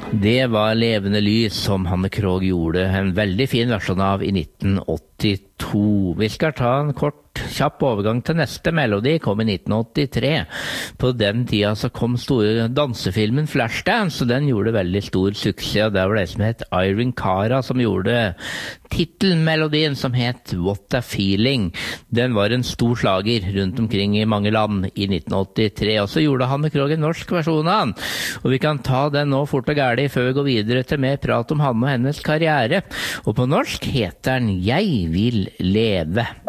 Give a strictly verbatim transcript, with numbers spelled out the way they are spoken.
Det var Levende lys som Hanne Krogh gjorde en veldig fin versjon av i nitten åttito. Vi skal ta en kort, kjapp overgang til neste melodi, kom i nitten åttitre. På den tida så kom store dansefilmen Flashdance, og den gjorde veldig stor suksess, og det var det som het Irene Cara som gjorde titelmelodien som het What a Feeling. Den var en stor slager rundt omkring i mange land i nitten åttitre, og så gjorde Hanne Krogh en norsk versjon av den. Og vi kan ta den nå fort og gærlig før vi går videre til mer prat om Hanne og hennes karriere. Og på norsk heter den Jeg vil leve.